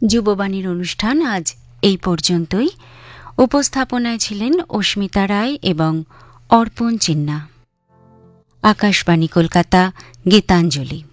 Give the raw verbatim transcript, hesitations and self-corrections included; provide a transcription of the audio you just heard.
যুববাণীর অনুষ্ঠান আজ এই পর্যন্তই। উপস্থাপনায় ছিলেন অস্মিতা রায় এবং অর্পণ চিন্না। আকাশবাণী কলকাতা, গীতাঞ্জলি।